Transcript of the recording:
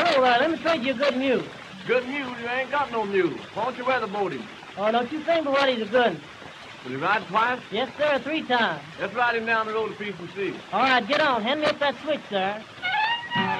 hello, let me trade you a good mule. Good mule? You ain't got no mule. Why don't you weatherboard him? Oh, don't you think but what he's a good one. Will he ride twice? Yes, sir, 3 times. Let's ride him down the road to Peace and see. All right, get on. Hand me up that switch, sir.